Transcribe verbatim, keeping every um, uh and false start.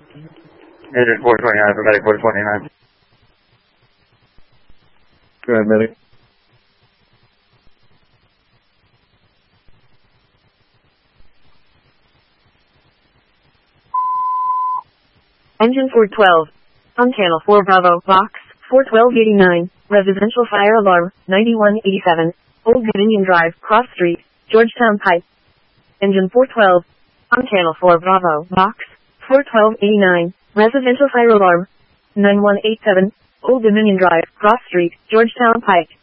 Agent four twenty-nine, for medic four twenty-nine. Go ahead, medic. Engine four twelve. On channel four Bravo, box, four twelve eighty-nine, residential fire alarm, ninety-one eighty-seven, Old Dominion Drive, Cross Street, Georgetown Pike. Engine four twelve. On channel four Bravo, box, four twelve eighty-nine, residential fire alarm, nine one eight seven, Old Dominion Drive, Cross Street, Georgetown Pike.